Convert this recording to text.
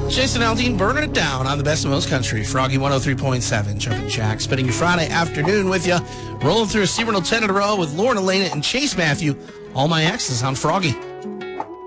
Jason Aldean burning it down on the best of most country. Froggy 103.7. Jumpin' Jack. Spending your Friday afternoon with you. Rolling through a Seaburn 10 in a row with Lauren Elena and Chase Matthew. All my exes on Froggy.